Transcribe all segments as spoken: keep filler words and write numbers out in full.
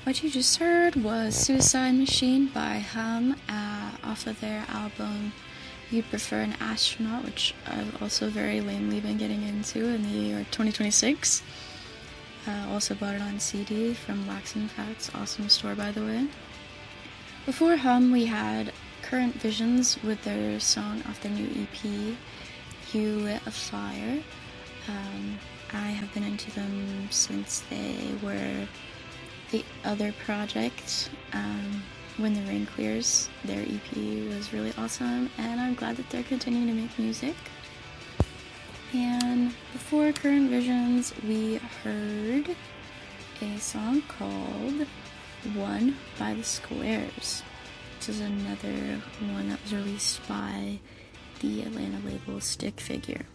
What you just heard was Suicide Machine by Hum uh, off of their album You Prefer an Astronaut, which I've also very lamely been getting into in the year twenty twenty-six. Uh, also bought it on C D from Wax and Facts, awesome store by the way. Before Hum, we had Current Visions with their song off their new E P, You Lit a Fire. Um, I have been into them since they were the other project, um, When the Rain Clears. Their E P was really awesome, and I'm glad that they're continuing to make music. And before Current Visions, we heard a song called One by the Squares, which is another one that was released by the Atlanta label Stick Figure.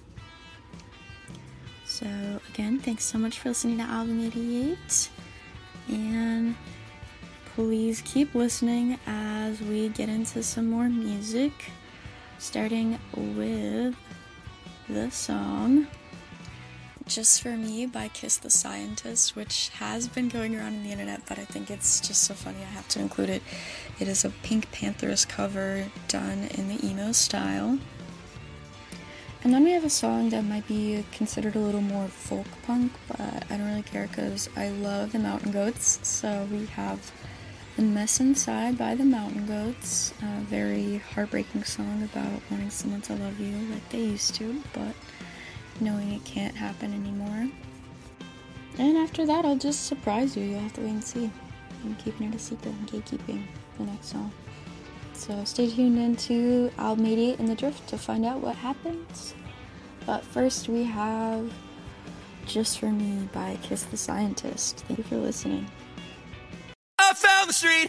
So again, thanks so much for listening to Album eighty-eight. And please keep listening as we get into some more music, starting with the song Just For Me by Kiss the Scientist, which has been going around on the internet, but I think it's just so funny I have to include it. It is a Pink Panthers cover done in the emo style. And then we have a song that might be considered a little more folk punk, but I don't really care because I love the Mountain Goats. So we have The Mess Inside by the Mountain Goats, a very heartbreaking song about wanting someone to love you like they used to, but knowing it can't happen anymore. And after that, I'll just surprise you. You'll have to wait and see. I'm keeping it a secret and gatekeeping the next song. So stay tuned into Album eighty-eight in the Drift to find out what happens. But first we have Just For Me by Kiss the Scientist. Thank you for listening. I found the street.